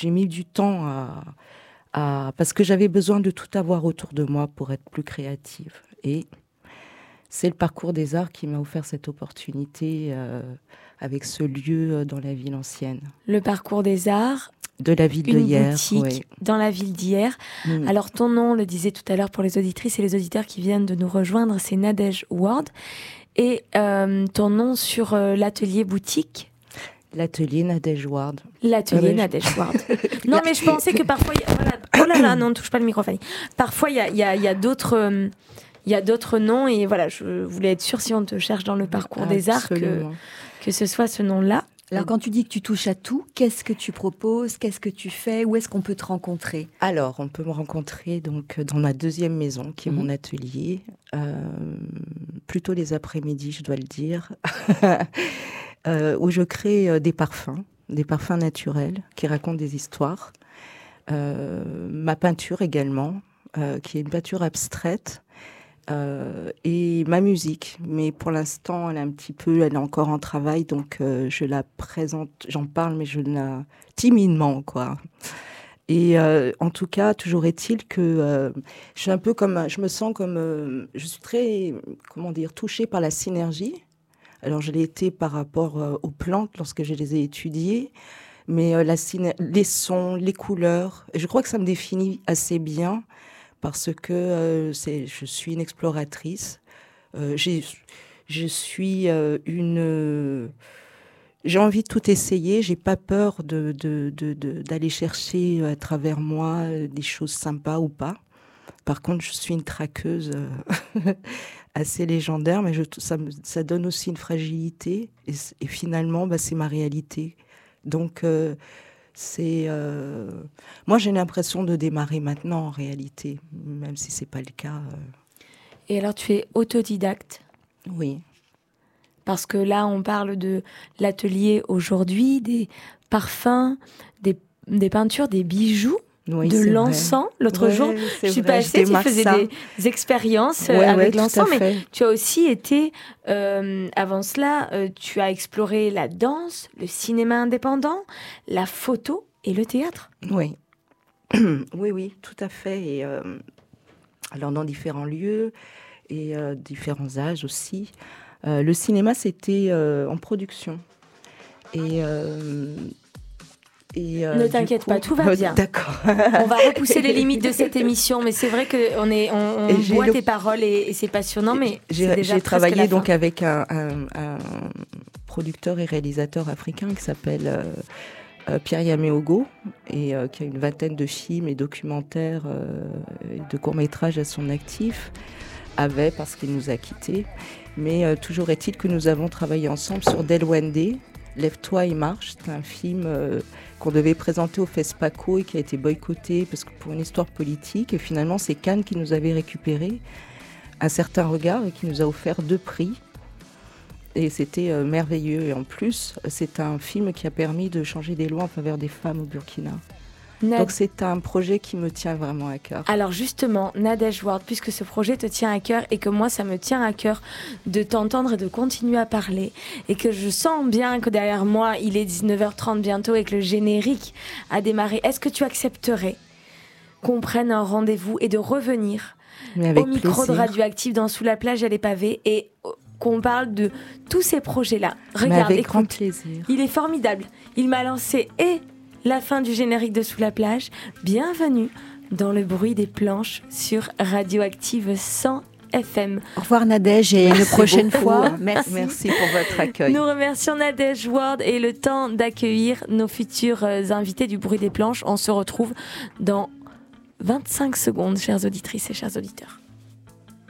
J'ai mis du temps parce que j'avais besoin de tout avoir autour de moi pour être plus créative. Et c'est le parcours des arts qui m'a offert cette opportunité avec ce lieu dans la ville ancienne. Le parcours des arts de la ville d'hier. Une boutique dans la ville d'hier. Alors ton nom, on le disait tout à l'heure pour les auditrices et les auditeurs qui viennent de nous rejoindre, c'est Nadège Ward. Et ton nom sur l'atelier boutique? L'atelier Nadège Ward. L'atelier Nadège Ward. Non, mais je pensais que parfois... Voilà. Oh là là, non, ne touche pas le micro, Fanny. Parfois, il y a d'autres... Il y a d'autres noms et voilà, je voulais être sûre si on te cherche dans le parcours des arts que ce soit ce nom-là. Alors quand tu dis que tu touches à tout, qu'est-ce que tu proposes? Qu'est-ce que tu fais? Où est-ce qu'on peut te rencontrer? Alors, on peut me rencontrer donc dans ma deuxième maison, qui est mon atelier. Plutôt les après-midi, je dois le dire. Où je crée des parfums naturels qui racontent des histoires. Ma peinture également, qui est une peinture abstraite. Et ma musique, mais pour l'instant elle est encore en travail, donc je la présente, j'en parle, mais timidement quoi. Et en tout cas, toujours est-il que je suis un peu je me sens comme, je suis très, touchée par la synergie. Alors je l'ai été par rapport aux plantes lorsque je les ai étudiées, mais les sons, les couleurs, je crois que ça me définit assez bien. Parce que je suis une exploratrice. J'ai envie de tout essayer. J'ai pas peur d'aller chercher à travers moi des choses sympas ou pas. Par contre, je suis une traqueuse assez légendaire, mais ça donne aussi une fragilité. Et finalement, c'est ma réalité. Donc... moi, j'ai l'impression de démarrer maintenant, en réalité, même si c'est pas le cas. Et alors, tu es autodidacte? Oui. Parce que là, on parle de l'atelier aujourd'hui, des parfums, des peintures, des bijoux, de l'encens. L'autre jour, je suis passée, tu faisais des expériences avec l'encens, mais tu as aussi été, avant cela, tu as exploré la danse, le cinéma indépendant, la photo et le théâtre. Oui, oui, tout à fait. Et, alors, dans différents lieux et différents âges aussi. Le cinéma, c'était en production. Et ne t'inquiète pas, tout va bien. D'accord. On va repousser les limites de cette émission, mais c'est vrai qu'on voit tes paroles et c'est passionnant, mais c'est déjà j'ai travaillé donc avec un producteur et réalisateur africain qui s'appelle Pierre Yaméogo et qui a une vingtaine de films et documentaires de courts-métrages à son actif, parce qu'il nous a quittés. Mais toujours est-il que nous avons travaillé ensemble sur Delwende, Lève-toi et marche. C'est un film qu'on devait présenter au FESPACO et qui a été boycotté parce que pour une histoire politique. Et finalement, c'est Cannes qui nous avait récupéré un certain regard et qui nous a offert 2 prix. Et c'était merveilleux. Et en plus, c'est un film qui a permis de changer des lois en faveur des femmes au Burkina. Donc c'est un projet qui me tient vraiment à cœur. Alors justement, Nadège Ward, puisque ce projet te tient à cœur et que moi ça me tient à cœur de t'entendre et de continuer à parler et que je sens bien que derrière moi il est 19h30 bientôt et que le générique a démarré, est-ce que tu accepterais qu'on prenne un rendez-vous et de revenir au micro de Radioactive dans Sous la plage et les pavés et qu'on parle de tous ces projets-là? Regarde, écoute, grand plaisir. Il est formidable. Il m'a lancé la fin du générique de Sous la plage. Bienvenue dans le bruit des planches sur Radioactive 100 FM. Au revoir Nadège et une prochaine fois. Merci pour votre accueil. Nous remercions Nadège Ward et le temps d'accueillir nos futurs invités du bruit des planches. On se retrouve dans 25 secondes, chères auditrices et chers auditeurs.